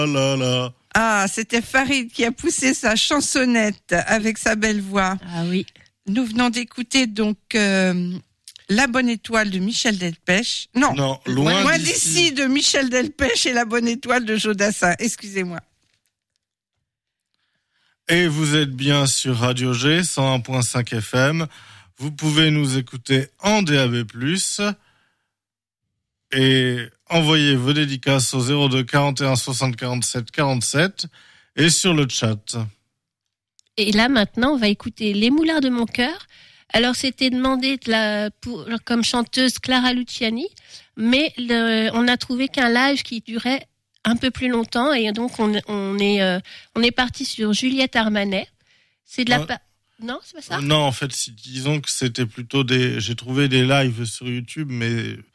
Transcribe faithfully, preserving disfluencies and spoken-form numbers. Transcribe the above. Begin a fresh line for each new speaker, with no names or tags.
là, là.
Ah, c'était Farid qui a poussé sa chansonnette avec sa belle voix.
Ah oui.
Nous venons d'écouter donc euh, La Bonne Étoile de Michel Delpech. Non,
Non, loin,
loin
d'ici.
d'ici de Michel Delpech et La Bonne Étoile de Jodassin. Excusez-moi.
Et vous êtes bien sur Radio G, cent un virgule cinq F M. Vous pouvez nous écouter en D A B plus, et envoyez vos dédicaces au zéro deux quarante et un soixante quarante-sept quarante-sept et sur le chat.
Et là, maintenant, on va écouter Les Moulards de mon cœur. Alors, c'était demandé de la, pour, comme chanteuse Clara Luciani, mais le, on a trouvé qu'un live qui durait un peu plus longtemps, et donc on, on est, euh, on est parti sur Juliette Armanet. C'est de la,
Ah.
pa- non, c'est pas ça.
Non, en fait, si, disons que c'était plutôt des, j'ai trouvé des lives sur YouTube, mais